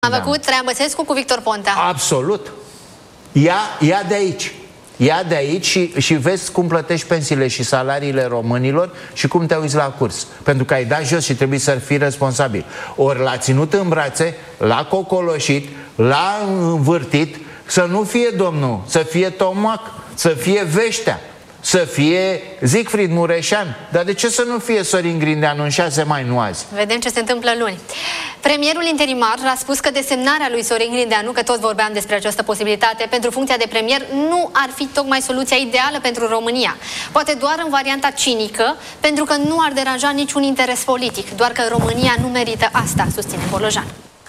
A făcut Traian Băsescu cu Victor Ponta. Absolut. Ia de aici. Ia de aici și vezi cum plătești pensiile și salariile românilor și cum te uiți la curs. Pentru că ai dat jos și trebuie să fii responsabil. Ori l-a ținut în brațe, l-a cocoloșit, l-a învârtit, să nu fie domnul, să fie Tomac, să fie Veștea, să fie Siegfried Mureșan. Dar de ce să nu fie Sorin Grindeanu în 6 mai, nu azi? Vedem ce se întâmplă luni. Premierul interimar a spus că desemnarea lui Sorin Grindeanu, că tot vorbeam despre această posibilitate, pentru funcția de premier nu ar fi tocmai soluția ideală pentru România. Poate doar în varianta cinică, pentru că nu ar deranja niciun interes politic. Doar că România nu merită asta, susține Bolojan.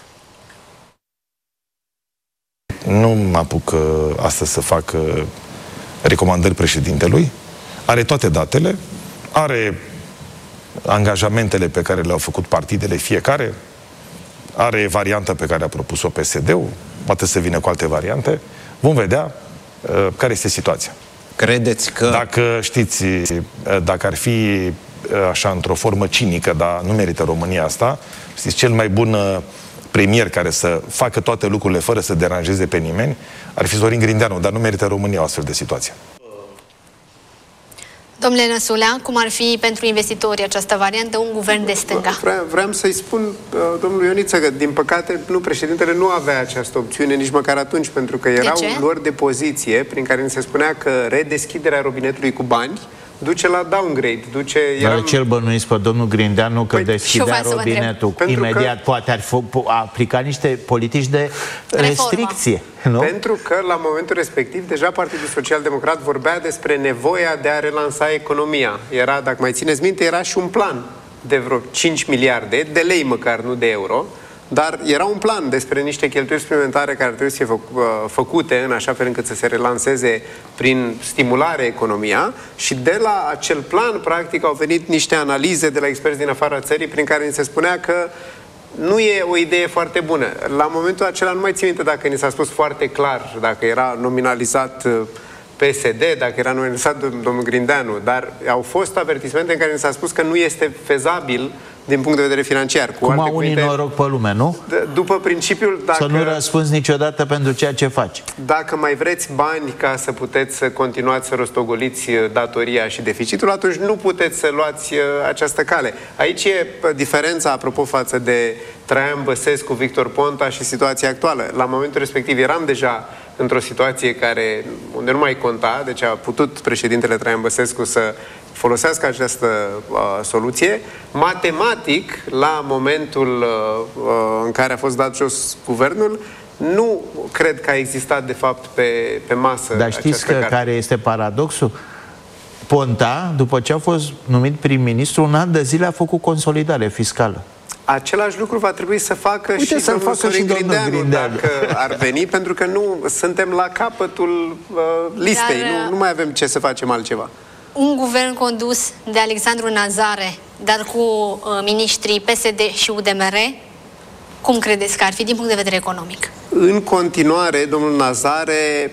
Nu mă apuc astăzi să fac recomandări președintelui. Are toate datele, are angajamentele pe care le-au făcut partidele fiecare, are varianta pe care a propus-o PSD-ul, poate să vină cu alte variante. Vom vedea care este situația. Credeți că... Dacă știți, dacă ar fi așa într-o formă cinică, dar nu merită România asta, știți, cel mai bun premier care să facă toate lucrurile fără să deranjeze pe nimeni ar fi Sorin Grindeanu, dar nu merită România o astfel de situație. Domnule Năsulea, cum ar fi pentru investitorii această variantă, un guvern de stânga? Vreau să-i spun domnului Ioniță că, din păcate, președintele nu avea această opțiune nici măcar atunci, pentru că erau luări de poziție prin care ni se spunea că redeschiderea robinetului cu bani duce la downgrade, duce... Dar ce-l bănuiți pe domnul Grindeanu că deschidea robinetul imediat, poate ar aplica niște politici de restricție, nu? Pentru că la momentul respectiv deja Partidul Social Democrat vorbea despre nevoia de a relansa economia. Era, dacă mai țineți minte, era și un plan de vreo 5 miliarde de lei măcar, nu de euro, dar era un plan despre niște cheltuieli suplimentare care trebuie să fie făcute în așa fel încât să se relanseze prin stimulare economia și de la acel plan, practic, au venit niște analize de la experți din afara țării prin care ni se spunea că nu e o idee foarte bună. La momentul acela nu mai țin minte dacă ni s-a spus foarte clar, dacă era nominalizat PSD, dacă era nominalizat domnul Grindeanu, dar au fost avertismente în care ni s-a spus că nu este fezabil din punct de vedere financiar. Cum au unii noroc pe lume, nu? După principiul... Dacă, să nu răspunzi niciodată pentru ceea ce faci. Dacă mai vreți bani ca să puteți să continuați să rostogoliți datoria și deficitul, atunci nu puteți să luați această cale. Aici e diferența, apropo, față de Traian Băsescu, Victor Ponta și situația actuală. La momentul respectiv eram deja într-o situație unde nu mai conta, deci a putut președintele Traian Băsescu să folosească această soluție. Matematic, la momentul în care a fost dat jos guvernul, nu cred că a existat, de fapt, pe masă. Dar știți care este paradoxul? Ponta, după ce a fost numit prim-ministru, un an de zile a făcut consolidare fiscală. Același lucru va trebui să facă și domnul Sorin Grindeanu dacă ar veni, pentru că nu suntem la capătul listei. Nu mai avem ce să facem altceva. Un guvern condus de Alexandru Nazare, dar cu miniștrii PSD și UDMR, cum credeți că ar fi din punct de vedere economic? În continuare, domnul Nazare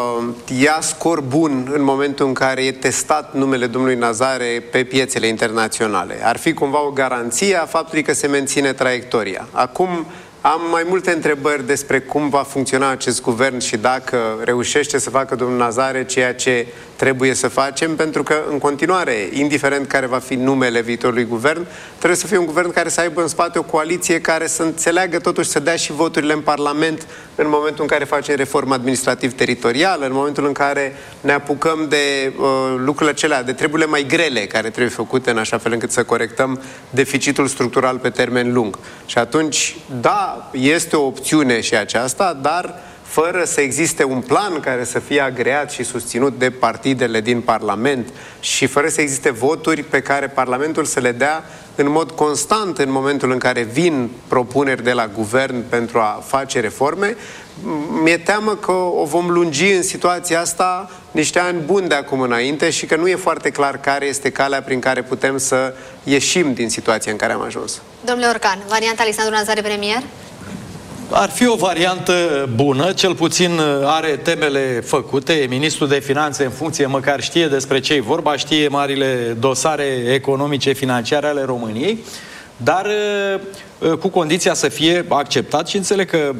ia scor bun în momentul în care e testat numele domnului Nazare pe piețele internaționale. Ar fi cumva o garanție a faptului că se menține traiectoria. Acum am mai multe întrebări despre cum va funcționa acest guvern și dacă reușește să facă domnul Nazare ceea ce trebuie să facem, pentru că, în continuare, indiferent care va fi numele viitorului guvern, trebuie să fie un guvern care să aibă în spate o coaliție care să înțeleagă totuși să dea și voturile în Parlament în momentul în care facem reformă administrativ-teritorială, în momentul în care ne apucăm de lucrurile acelea, de treburile mai grele care trebuie făcute în așa fel încât să corectăm deficitul structural pe termen lung. Și atunci, da, este o opțiune și aceasta, dar fără să existe un plan care să fie agreat și susținut de partidele din Parlament și fără să existe voturi pe care Parlamentul să le dea în mod constant în momentul în care vin propuneri de la guvern pentru a face reforme, mi-e teamă că o vom lungi în situația asta niște ani buni de acum înainte și că nu e foarte clar care este calea prin care putem să ieșim din situația în care am ajuns. Domnule Orcan, varianta Alexandru Nazare premier? Ar fi o variantă bună, cel puțin are temele făcute, e ministrul de finanțe în funcție, măcar știe despre ce e vorba, știe marile dosare economice, financiare ale României. dar cu condiția să fie acceptat și înțeleg că